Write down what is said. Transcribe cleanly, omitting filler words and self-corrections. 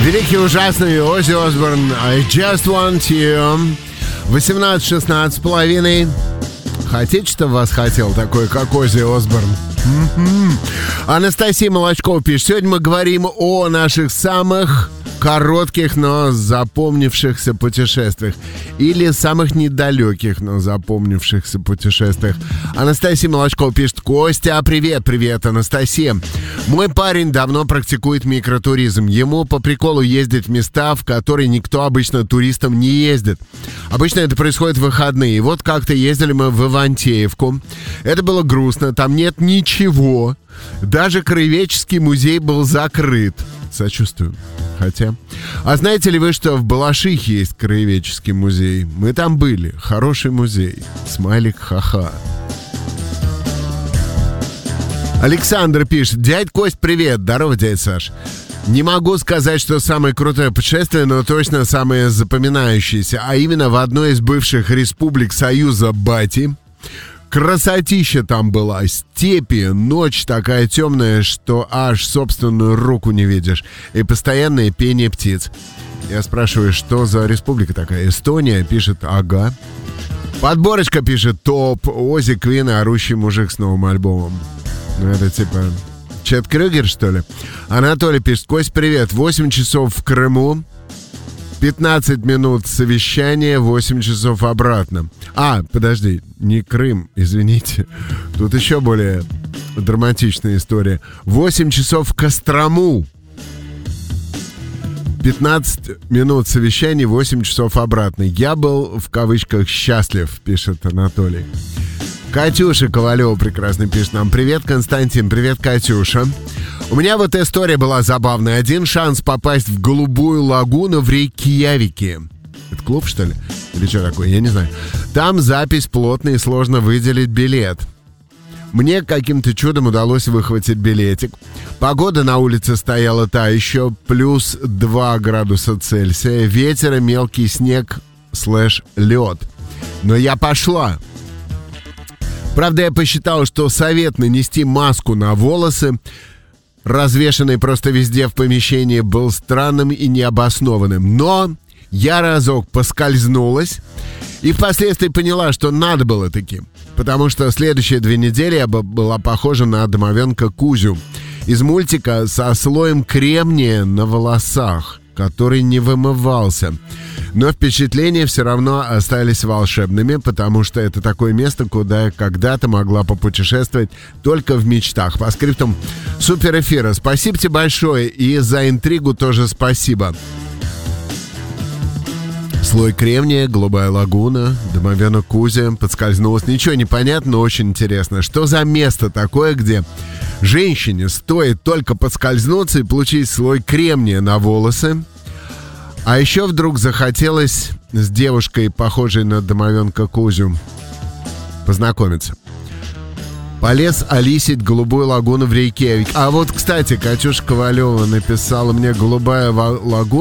Великий ужасный Оззи Осборн, I Just Want You. 18:16 с половиной. Хотите, чтобы вас хотел такой, как Оззи Осборн? Анастасия Молочкова пишет: сегодня мы говорим о наших самых коротких, но запомнившихся путешествиях. Или самых недалеких, но запомнившихся путешествиях. Анастасия Молочкова пишет: Костя, привет, привет, Анастасия. Мой парень давно практикует микротуризм. Ему по приколу ездить в места, в которые никто обычно туристам не ездит. Обычно это происходит в выходные. И вот как-то ездили мы в Ивантеевку. Это было грустно, там нет ничего. Даже краеведческий музей был закрыт. Сочувствую. Хотя... А знаете ли вы, что в Балашихе есть краеведческий музей? Мы там были. Хороший музей. Смайлик ха-ха. Александр пишет: дядь Кость, привет. Здорово, дядь Саш. Не могу сказать, что самое крутое путешествие, но точно самое запоминающееся. А именно в одной из бывших республик Союза Бати. Красотища там была, степи, ночь такая темная, что аж собственную руку не видишь. И постоянное пение птиц. Я спрашиваю, что за республика такая? Эстония? Пишет: ага. Подборочка пишет: топ. Оззи, Квин и орущий мужик с новым альбомом. Ну это типа Чет Крюгер, что ли? Анатолий пишет: Кость, привет. 8 часов в Крыму. 15 минут совещания, 8 часов обратно. Подожди, не Крым, извините. Тут еще более драматичная история. 8 часов в Кострому. 15 минут совещания, 8 часов обратно. Я был, в кавычках, счастлив, пишет Анатолий. Катюша Ковалева прекрасно пишет нам: привет, Константин, привет, Катюша. У меня вот история была забавная. Один шанс попасть в Голубую лагуну в Рейкьявике. Это клуб, что ли? Или что такое? Я не знаю. Там запись плотная и сложно выделить билет. Мне каким-то чудом удалось выхватить билетик. Погода на улице стояла та еще, плюс 2 градуса Цельсия. Ветер и мелкий снег /лед. Но я пошла. Правда, я посчитал, что совет нанести маску на волосы, развешанный просто везде в помещении, был странным и необоснованным. Но я разок поскользнулась и впоследствии поняла, что надо было таки. Потому что следующие 2 недели я была похожа на домовенка Кузю из мультика со слоем кремния на волосах, который не вымывался. Но впечатления все равно остались волшебными, потому что это такое место, куда я когда-то могла попутешествовать только в мечтах. По скриптам супер эфира. Спасибо тебе большое, и за интригу тоже спасибо. Слой кремния, Голубая лагуна, домовенок Кузя, подскользнулась. Ничего не понятно, но очень интересно. Что за место такое, где женщине стоит только подскользнуться и получить слой кремния на волосы? А еще вдруг захотелось с девушкой, похожей на домовенка Кузю, познакомиться. Полез алисить Голубую лагуну в Рейкьявике. А вот, кстати, Катюша Ковалева написала мне: Голубая лагуна